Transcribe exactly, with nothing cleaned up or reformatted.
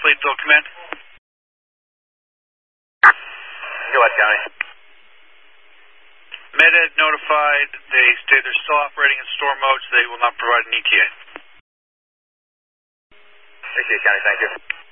Leadville, command. Go ahead, County. Med-Ed notified. They say they're still operating in storm mode, so they will not provide an E T A. Appreciate it, County. Thank you.